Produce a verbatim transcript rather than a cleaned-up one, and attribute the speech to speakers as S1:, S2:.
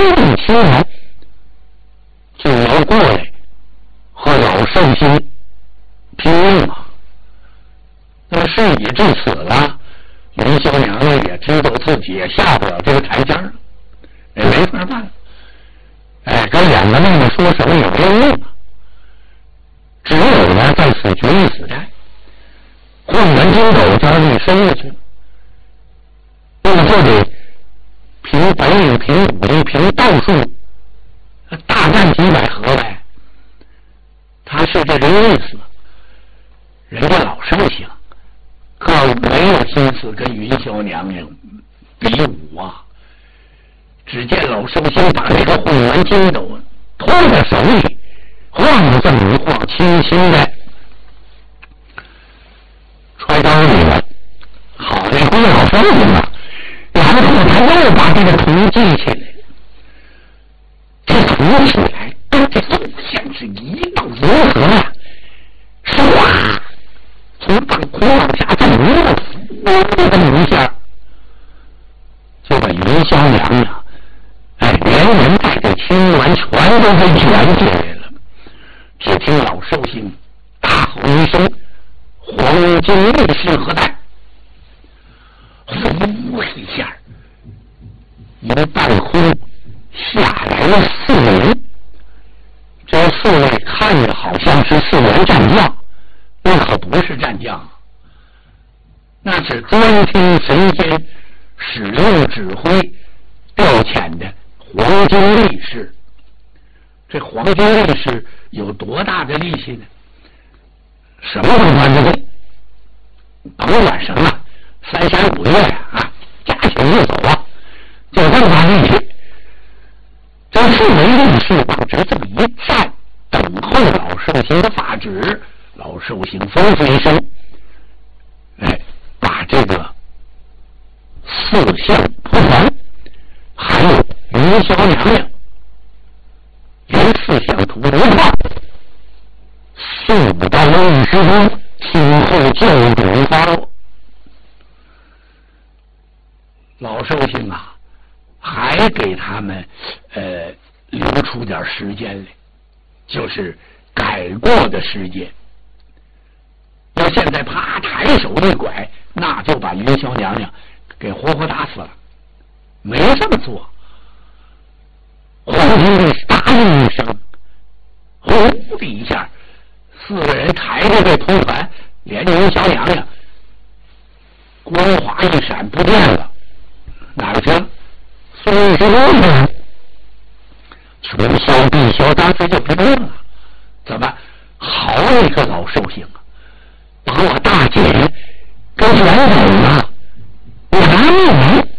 S1: 定亲人就要过来和老寿星拼命啊。那么事已至此了，云霄娘娘也知道自己也下不了这个台阶了，也没法办了。哎，跟两个妹妹说什么也没有用啊，只有呢在此决一死战。混元金斗家里伸下去了，那么就得凭本领、凭武力、凭道术大战几百合呗。他是这个意思。人家老寿星可没有心思跟云霄娘娘比武啊。只见老寿星把这个混元金斗托在手里，晃了这么一晃，轻轻的揣兜里了。好这回老寿星啊，然后他又把这个图记起来，这图起来跟这就像是一道银河呀，唰从半空往下这么一个这么一下，就把云霄娘娘哎连人带着青鸾全都给卷起来了。只听老寿星大吼一声：“黄金力士何在？”呼一下，一半空下来了四人。这四位看着好像是四员战将，那可不是战将，那是专听神仙使用指挥调遣的黄金力士。这黄金力士有多大的力气呢？什么都管得动，甭管什么三山五岳啊，驾轻就走啊，就这么大力气。这四位力士往这这么一站，等候老寿星的法旨。老寿星吩咐一声，哎，把这个四象图腾还有云霄娘娘连四象图如画，速到御史中，听候教主发落。老寿星啊，还给他们呃留出点时间来，就是改过的时间。要现在啪抬手一拐，那就把云霄娘娘给活活打死了。没这么做。黄金力士答应一声，呼的一下，四个人抬着这铜船，连着云霄娘娘，光华一闪不见了。哪个去了？孙玉是路呢？穷霄碧霄当时就不动了。怎么好一个老寿星啊，把我大姐跟卷走了，我拿命来。